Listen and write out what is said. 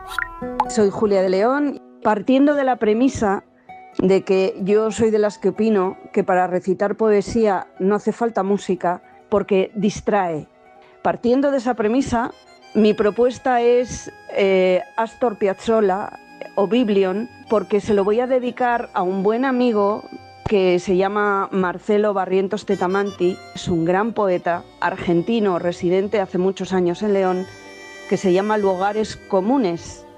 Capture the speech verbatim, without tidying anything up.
Soy Julia de León, partiendo de la premisa de que yo soy de las que opino que para recitar poesía no hace falta música porque distrae. Partiendo de esa premisa, mi propuesta es eh, Astor Piazzolla o Biblion, porque se lo voy a dedicar a un buen amigo que se llama Marcelo Barrientos Tetamanti. Es un gran poeta argentino residente hace muchos años en León, que se llama Lugares Comunes.